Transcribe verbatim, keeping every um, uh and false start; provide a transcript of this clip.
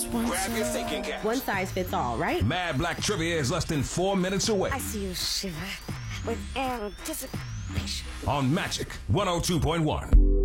just want Grab your thinking caps. One size fits all, right? Mad Black Trivia is less than four minutes away. I see you shiver with anticipation. On Magic one oh two point one.